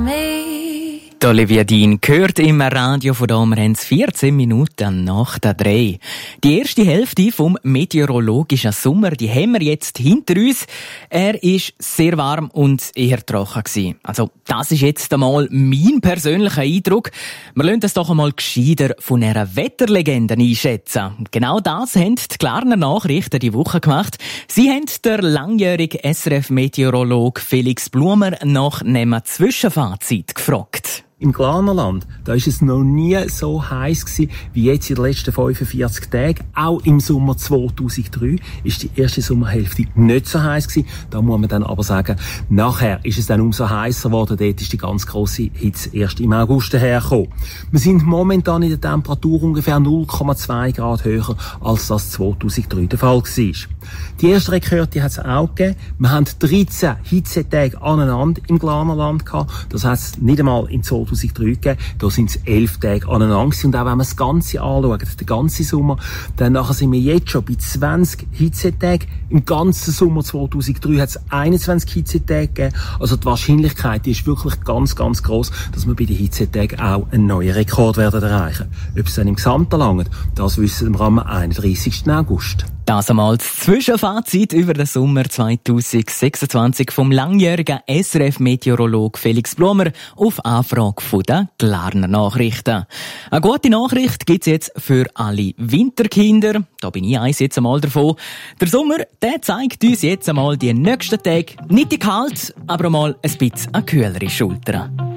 me. Die Olivia Dean gehört im Radio von da. Wir haben 14 Minuten nach der 3. Die erste Hälfte vom meteorologischen Sommer, die haben wir jetzt hinter uns. Er ist sehr warm und eher trocken gewesen. Also, das ist jetzt einmal mein persönlicher Eindruck. Wir lassen das doch einmal gescheiter von einer Wetterlegende einschätzen. Und genau das haben die Glarner Nachrichten die Woche gemacht. Sie haben der langjährige SRF-Meteorolog Felix Blumer nach einem Zwischenfazit gefragt. Im Glarnerland, da ist es noch nie so heiß gewesen, wie jetzt in den letzten 45 Tagen. Auch im Sommer 2003 ist die erste Sommerhälfte nicht so heiß gewesen. Da muss man dann aber sagen, nachher ist es dann umso heißer geworden. Dort ist die ganz grosse Hitze erst im August hergekommen. Wir sind momentan in der Temperatur ungefähr 0,2 Grad höher, als das 2003 der Fall war. Die erste Rekorde hat es auch gegeben. Wir haben 13 Hitzetage aneinander im Glarnerland gehabt. Das hat es nicht einmal im 2003 gegeben. Da sind es 11 Tage aneinander gewesen. Und auch wenn wir das Ganze anschauen, den ganzen Sommer, dann nachher sind wir jetzt schon bei 20 Hitzetagen. Im ganzen Sommer 2003 hat es 21 Hitzetage gegeben. Also die Wahrscheinlichkeit, die ist wirklich ganz, ganz gross, dass wir bei den Hitzetagen auch einen neuen Rekord werden erreichen. Ob es dann im Gesamten langt, das wissen wir am 31. August. Das einmal das Zwischenfazit über den Sommer 2026 vom langjährigen SRF-Meteorolog Felix Blumer auf Anfrage von den Glarner Nachrichten. Eine gute Nachricht gibt's jetzt für alle Winterkinder. Da bin ich eins jetzt einmal davon. Der Sommer, der zeigt uns jetzt einmal die nächsten Tage nicht die kalt, aber einmal ein bisschen eine kühlere Schulter.